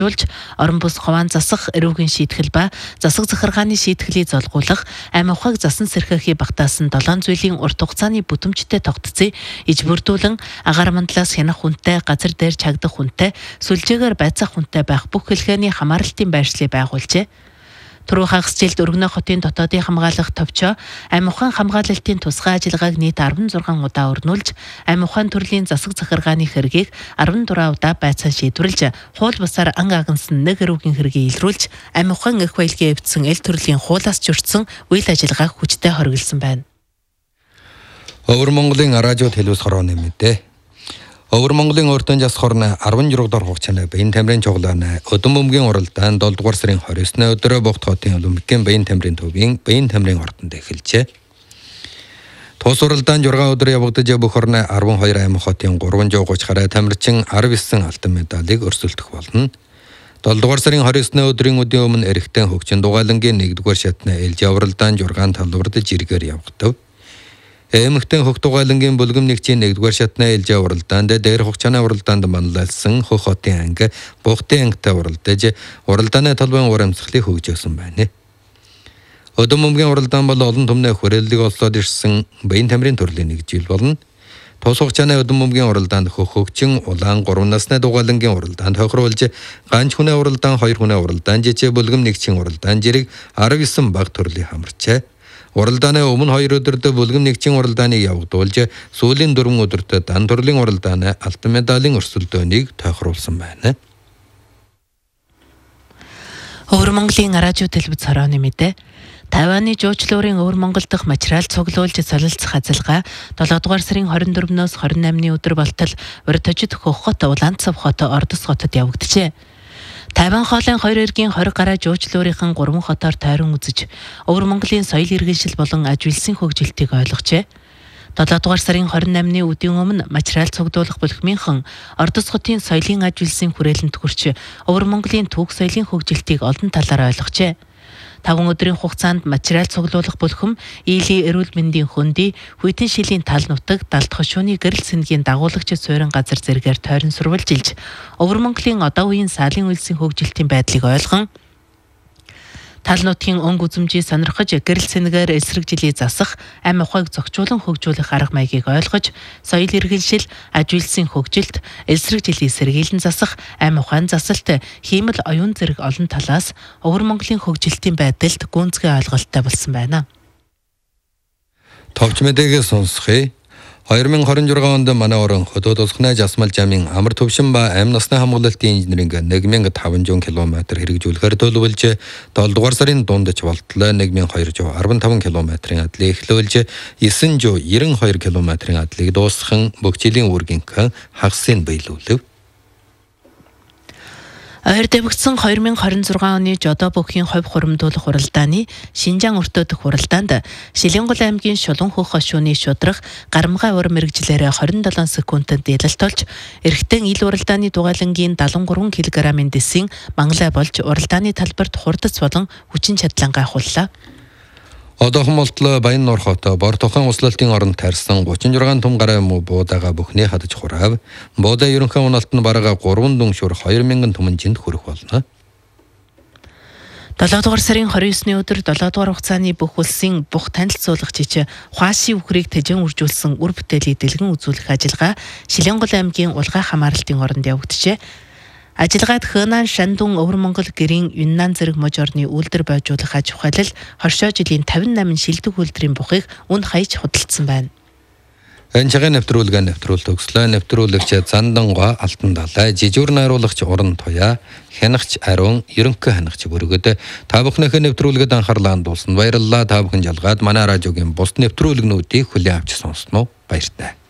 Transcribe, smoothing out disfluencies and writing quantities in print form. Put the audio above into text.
Жуулж орон бус ховаан засах эрүүгийн шийтгэл ба засаг захиргааны шийтгэлийг золгуулах амь ухааг засан сэрхээхий багтаасан 7 зүйлийн урт хугацааны бүтэмжтэй тогтцыг ижбүрдүүлэн агаар мандлаас хянах хүнтэй, газар дээр чагдах хүнтэй, сүлжээгээр байцаах хүнтэй байх бүх хэлхээний хамааралтын байршлыг байгуулжээ. Түрүү хагасжилд Өргөнөө хотын дотоодын хамгаалах товчоо амь ухаан хамгаалалтын тусгай ажиллагааг нийт 16 удаа өрнүүлж, амь ухаан төрлийн засаг захиргааны хэргийг 14 удаа байцаан шийдвэрлэж, хууль бусаар ан агнсан нэг эрүүгийн хэргийг илрүүлж, амь ухаан эрх баялагын эвдсэн эл төрлийн хуулиас журцсан үйл ажиллагааг хүчтэй хориглосон байна. Өвөр Монголын радиод хэлбэс хорооны мэдээ. Өвөр Монголын өртөн жас хорны 16 дахь хугацааны баян тамирын чуглааны өдөн бөмбөгийн уралдаан 7 дугаар сарын 29-ны өдрөө Богд хотын Олимпикийн баян тамирын төвийн баян тамирын ортонд эхэлжээ. Тус уралдаан 6 өдөр явагдаж бүх орны 12 аймаг хотын 330 гаруй тамирчин 19 алтан медалийг өрсөлдөх болно. 7 дугаар сарын 29-ны өдрийн үдийн өмнө эрэгтэн хөгжин дугаалангийн 1-р шатны ээлжийн уралдаан 6 талбарт жиргээр явагдав. Эмэгтэн хөх дугаалангийн бүлгэм нэгжийн 1-р шатны ээлжийн уралдаанд дээр хугацааны уралдаанд манлайлсан хөх хотын анги Бухтын ангитай уралдаж уралдааны талбайн урамсгалыг хөгжөөсөн байна. Өдөн бөмбөгийн уралдаан бол олон түмний хүрээллийг олсоод ирсэн баян тамирын төрлийн нэг жил болно. Тус хугацааны өдөн бөмбөгийн уралдаанд хөгжин улаан 3 насны дугаалангийн уралдаанд тохируулж ганц хүнээ уралдаан 2 хүнээ уралдаан жижиг бүлгэм нэгжийн уралдаан жирийг 19 баг төрлийн хамарчээ. Уралдааны өмнө 2 өдөртөө бүлгэм нэгжийн уралдааныг явагдуулж, сүүлийн 4 өдөртөө дан төрлийн уралдааны алтан медалийн өрсөлдөөнийг тохируулсан байна. Өвөр Монголын радио телевиз хорооны мэдээ. Тайваны жуучлуурын Өвөр Монгол дахь материал цуглуулж солилцох ажиллагаа 7 дугаар сарын 24-ноос 28-ны өдөр болтол урд тожид хөх хот Улаанцав хот Ордос хотод явагджээ. Тайван хоолын 2 эргийн 20 гаруй жуучлуурынхан 3 хотоор тойрон үзэж, Өвөр Монголын соёл иргэншил болон аж үйлсийн хөгжилтийг ойлгожээ. 7 дугаар сарын 28-ны үдийн өмнө материал цуглуулах бүлгмийнхэн Ордос хотын соёлын аж үйлсийн хүрээлэнд хүрч, Өвөр Монголын түүх соёлын хөгжилтийг олон талаар ойлгожээ. 5 өдрийн хугацаанд материал цуглуулах бүлхэм Ийлийн эрүүл мэндийн хөндий, Хүйтэн шилийн тал нутаг, Далд хошууны гэрэл сэнгийн дагуулагч суурин газар зэргээр тойрон сурвалжилж, Өвөр Монголын одоо үеийн саалын үйлсийн хөгжилтийн байдлыг ойлгон, тал нутгийн өнгө үзмжийг сонирхож, гэрэл сэнгээр эсрэгжилийг засах, амь ухааг зохицуулан хөгжүүлэх арга маягийг ойлгож, соёл иргэншил, аж үйлсийн хөгжилт, эсрэгжилийг сэргийлэн засах, амь ухаан засалт, хиймэл оюун зэрэг олон талаас Өвөр Монголын хөгжилтийн байдалд гүнзгий ойлголттой болсон байна. Товч мэдээгээ сонсхий. 2026 онд манай орон хотод улсхны жасмал жамын амар төвшин ба амь насны хамгаалалтын инженеринг 1500 км хэрэгжүүлэхээр төлөвлөж 7 дугаар сарын дундч болтлоо 1215 км-ийн адлыг эхлүүлж 992 км-ийн адлыг дуусган бүх жилийн үүргийнхэн хагасын биелүүлв. Ойр дэвгдсэн 2026 оны жодоо бүхийн хувь хуримдуулах уралдааны Шинжаан өртөө дэх уралдаанд Шилэнгол аймгийн Шулуун хөх хошууны шудрах Гарамгай ур мэрэгжлээрээ 27 секундэд дийлэлт болж, эрэгтэн ил уралдааны дугаалангийн 73 кг-ийн дэсийн мангалай болж уралдааны талбарт хурдац болон хүчин чадлан гайхууллаа. Одоохон болтлоо Баян Нуур хот бор тохон услалтын оронд тарьсан 36 том гаруй муу буудаага бүхний хадаж хураав. Буудаа ерөнхий унаалт нь бараг 3 дүншүр 2000 түмэнжинд хүрэх болно. 7 дугаар сарын 29-ны өдөр 7 дугаар хугацааны бүх улсын бүх танилцуулагчид Хуаши үхрийг тэжэн үржүүлсэн үр бүтээлийг дэлгэн үзүүлэх ажиллагаа Шилэнгол аймгийн улгай хамаарлалтын оронд явагджээ. Ажиллагаад Хэнан, Шандун, Өвөр Монгол гэрийн Юннан зэрэг муж орны үйлдвэр байжуулах аж ахуйлал хоршоо жилийн 58 шилдэг үйлдвэрийн бухыг үн хаяж худалдсан байна. Энчгийн нэвтрүүлгээ төгслөө. Нэвтрүүлэгч Зандангаа Алтан далай, жижүүр найруулагч Уран Туяа, хянагч Ариун, ерөнхий хянагч Бүргэд та бүхнийхээ нэвтрүүлгэд анхаарлаа хандуулсан баярлалаа. Та бүхэн жалгаад манай радиогийн бус нэвтрүүлгнүүдийг хүлээн авч сонсноо баяртай.